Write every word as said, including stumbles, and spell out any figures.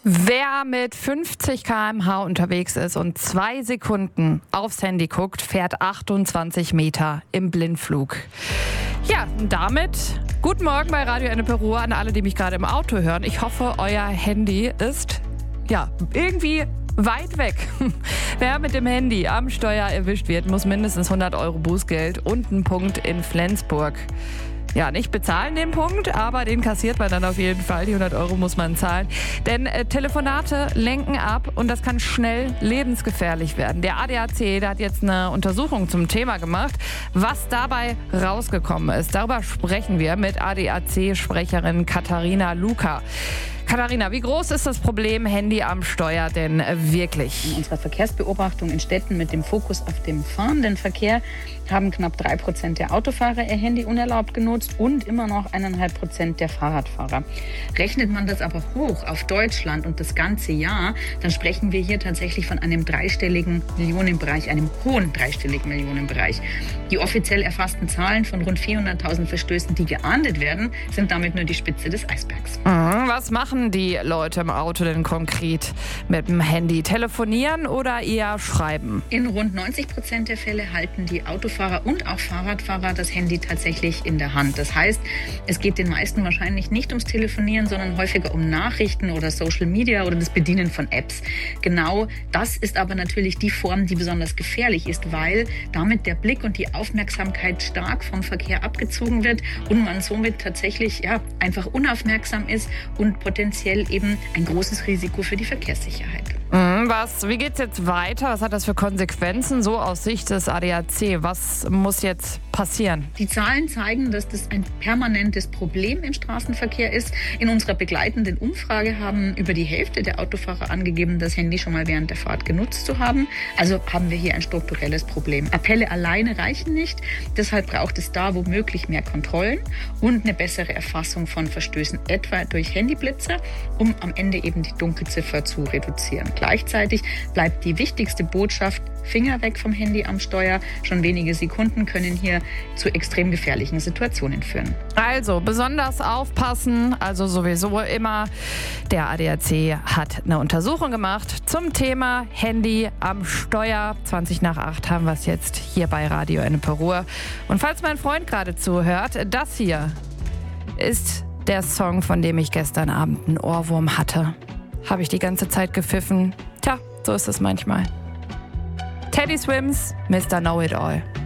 Wer mit fünfzig Kilometer pro Stunde unterwegs ist und zwei Sekunden aufs Handy guckt, fährt achtundzwanzig Meter im Blindflug. Ja, und damit guten Morgen bei Radio Ennepe an alle, die mich gerade im Auto hören. Ich hoffe, euer Handy ist ja irgendwie weit weg. Wer mit dem Handy am Steuer erwischt wird, muss mindestens hundert Euro Bußgeld und einen Punkt in Flensburg. Ja, nicht bezahlen den Punkt, aber den kassiert man dann auf jeden Fall. Die hundert Euro muss man zahlen. Denn äh, Telefonate lenken ab und das kann schnell lebensgefährlich werden. Der A D A C, der hat jetzt eine Untersuchung zum Thema gemacht, was dabei rausgekommen ist. Darüber sprechen wir mit A D A C-Sprecherin Katharina Luka. Katharina, wie groß ist das Problem Handy am Steuer denn wirklich? In unserer Verkehrsbeobachtung in Städten mit dem Fokus auf dem fahrenden Verkehr haben knapp drei Prozent der Autofahrer ihr Handy unerlaubt genutzt und immer noch eineinhalb Prozent der Fahrradfahrer. Rechnet man das aber hoch auf Deutschland und das ganze Jahr, dann sprechen wir hier tatsächlich von einem dreistelligen Millionenbereich, einem hohen dreistelligen Millionenbereich. Die offiziell erfassten Zahlen von rund vierhunderttausend Verstößen, die geahndet werden, sind damit nur die Spitze des Eisbergs. Mhm, was machen die Leute im Auto denn konkret mit dem Handy? Telefonieren oder eher schreiben? In rund neunzig Prozent der Fälle halten die Autofahrer und auch Fahrradfahrer das Handy tatsächlich in der Hand. Das heißt, es geht den meisten wahrscheinlich nicht ums Telefonieren, sondern häufiger um Nachrichten oder Social Media oder das Bedienen von Apps. Genau das ist aber natürlich die Form, die besonders gefährlich ist, weil damit der Blick und die Aufmerksamkeit stark vom Verkehr abgezogen wird und man somit tatsächlich ja, einfach unaufmerksam ist und potenziell eben ein großes Risiko für die Verkehrssicherheit. Was, wie geht's jetzt weiter? Was hat das für Konsequenzen, so aus Sicht des A D A C? Was muss jetzt passieren? Die Zahlen zeigen, dass das ein permanentes Problem im Straßenverkehr ist. In unserer begleitenden Umfrage haben über die Hälfte der Autofahrer angegeben, das Handy schon mal während der Fahrt genutzt zu haben. Also haben wir hier ein strukturelles Problem. Appelle alleine reichen nicht. Deshalb braucht es da womöglich mehr Kontrollen und eine bessere Erfassung von Verstößen, etwa durch Handyblitzer, um am Ende eben die Dunkelziffer zu reduzieren. Gleichzeitig bleibt die wichtigste Botschaft: Finger weg vom Handy am Steuer. Schon wenige Sekunden können hier zu extrem gefährlichen Situationen führen. Also besonders aufpassen, also sowieso immer. Der A D A C hat eine Untersuchung gemacht zum Thema Handy am Steuer. zwanzig nach acht haben wir es jetzt hier bei Radio Ennepe. Und falls mein Freund gerade zuhört, das hier ist der Song, von dem ich gestern Abend einen Ohrwurm hatte. Habe ich die ganze Zeit gepfiffen. Tja, so ist es manchmal. Teddy Swims, Mister Know It All.